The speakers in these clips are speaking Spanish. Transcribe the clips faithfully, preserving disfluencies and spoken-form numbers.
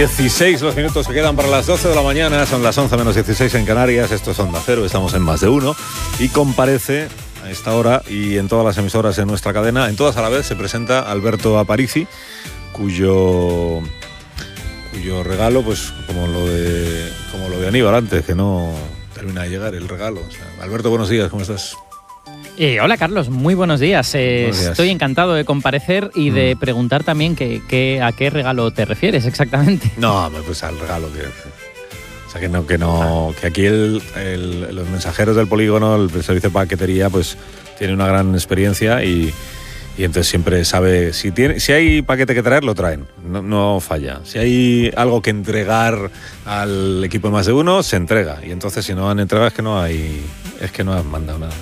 dieciséis los minutos que quedan para las doce de la mañana, son las once menos dieciséis en Canarias, esto es Onda Cero, estamos en Más de Uno, y comparece a esta hora y en todas las emisoras de nuestra cadena, en todas a la vez, se presenta Alberto Aparici, cuyo, cuyo regalo, pues como lo de como lo de Aníbal antes, que no termina de llegar el regalo. O sea, Alberto, buenos días, ¿cómo estás? Eh, hola Carlos, muy buenos días. Eh, buenos días. Estoy encantado de comparecer y mm. de preguntar también que, que, a qué regalo te refieres exactamente. No, pues al regalo que... O sea, que no, que no, que aquí el, el, los mensajeros del polígono, el servicio de paquetería, pues tiene una gran experiencia y, y entonces siempre sabe, si tiene, si hay paquete que traer, lo traen, no, no falla. Si hay algo que entregar al equipo de Más de Uno, se entrega. Y entonces si no han entregado es que no hay, es que no han mandado nada.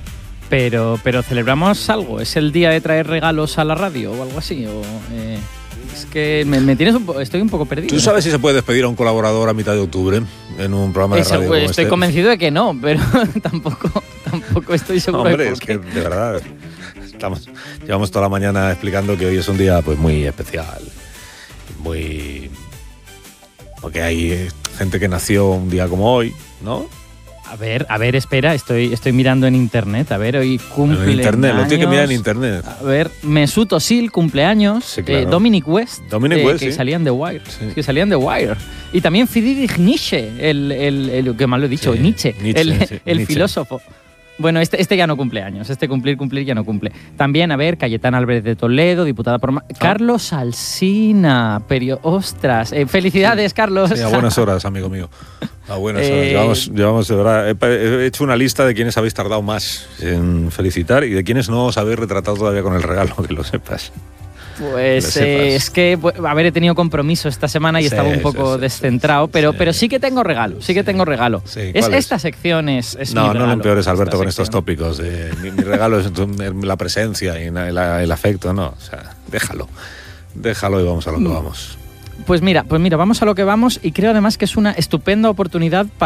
Pero, pero celebramos algo, ¿es el día de traer regalos a la radio o algo así? O, eh, es que me, me tienes un po- estoy un poco perdido. ¿Tú sabes si se puede despedir a un colaborador a mitad de octubre en un programa de Eso, radio? pues, como estoy este? convencido de que no, pero tampoco, tampoco estoy seguro. Hombre, de es que de verdad, estamos, llevamos toda la mañana explicando que hoy es un día pues muy especial, muy... porque hay gente que nació un día como hoy, ¿no? A ver, a ver, espera, estoy, estoy mirando en internet. A ver, hoy cumple. En internet, años, lo tiene que mirar en internet. A ver, Mesut Özil, cumpleaños. Sí, claro. eh, Dominic West. Dominic eh, West, que sí. salían de Wire. Sí. Que salían de Wire. Y también Friedrich Nietzsche, el, el, el que mal lo he dicho, Sí, Nietzsche, Nietzsche, el, sí, el Nietzsche. filósofo. Bueno, este, este ya no cumple años. Este cumplir, cumplir ya no cumple. También, a ver, Cayetana Álvarez de Toledo, diputada por... Ma- ah. Carlos Alsina, perio... Ostras. Eh, felicidades, sí. Carlos. Sí, a buenas horas, amigo mío. A buenas horas. Eh, Llevamos, llevamos de verdad, he, he hecho una lista de quienes habéis tardado más en felicitar y de quienes no os habéis retratado todavía con el regalo, que lo sepas. Pues eh, es que, a ver, he tenido compromiso esta semana y sí, estaba un poco sí, sí, descentrado, sí, pero, sí. pero sí que tengo regalo, sí que tengo regalo. Sí, es, es esta sección es, es no, mi regalo. No, no lo empeores, Alberto, con sección. estos tópicos. Eh, mi, mi regalo es la presencia y la, el afecto, no, o sea, déjalo, déjalo y vamos a lo que vamos. Pues mira, pues mira, vamos a lo que vamos y creo además que es una estupenda oportunidad para